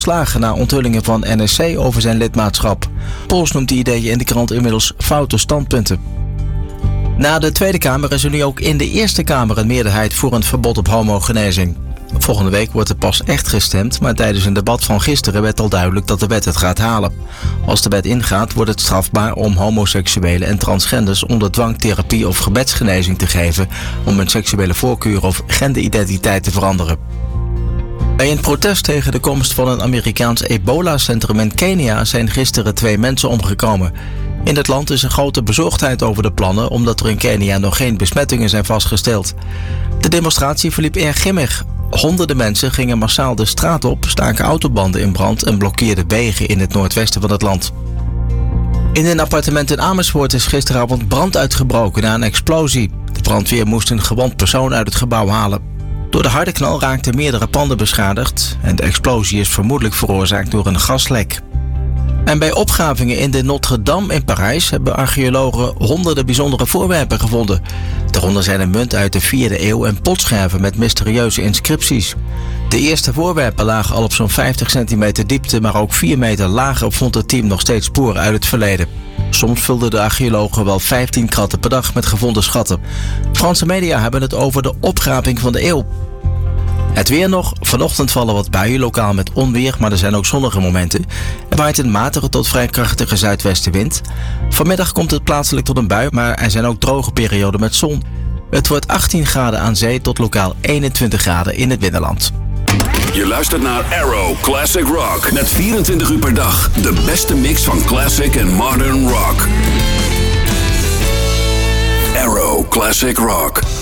slagen na onthullingen van NSC over zijn lidmaatschap. Pols noemt die ideeën in de krant inmiddels foute standpunten. Na de Tweede Kamer is er nu ook in de Eerste Kamer een meerderheid voor een verbod op homogenezing. Volgende week wordt er pas echt gestemd, maar tijdens een debat van gisteren werd al duidelijk dat de wet het gaat halen. Als de wet ingaat, wordt het strafbaar om homoseksuelen en transgenders onder dwang therapie of gebedsgenezing te geven om hun seksuele voorkeur of genderidentiteit te veranderen. Bij een protest tegen de komst van een Amerikaans ebola-centrum in Kenia zijn gisteren 2 mensen omgekomen. In het land is er grote bezorgdheid over de plannen, omdat er in Kenia nog geen besmettingen zijn vastgesteld. De demonstratie verliep erg grimmig. Honderden mensen gingen massaal de straat op, staken autobanden in brand en blokkeerden wegen in het noordwesten van het land. In een appartement in Amersfoort is gisteravond brand uitgebroken na een explosie. De brandweer moest een gewond persoon uit het gebouw halen. Door de harde knal raakten meerdere panden beschadigd en de explosie is vermoedelijk veroorzaakt door een gaslek. En bij opgravingen in de Notre-Dame in Parijs hebben archeologen honderden bijzondere voorwerpen gevonden. Daaronder zijn een munt uit de 4e eeuw en potscherven met mysterieuze inscripties. De eerste voorwerpen lagen al op zo'n 50 centimeter diepte, maar ook 4 meter lager vond het team nog steeds sporen uit het verleden. Soms vulden de archeologen wel 15 kratten per dag met gevonden schatten. Franse media hebben het over de opgraving van de eeuw. Het weer nog. Vanochtend vallen wat buien, lokaal met onweer, maar er zijn ook zonnige momenten. Er waait een matige tot vrij krachtige zuidwestenwind. Vanmiddag komt het plaatselijk tot een bui, maar er zijn ook droge perioden met zon. Het wordt 18 graden aan zee tot lokaal 21 graden in het binnenland. Je luistert naar Arrow Classic Rock. Met 24 uur per dag de beste mix van classic en modern rock. Arrow Classic Rock.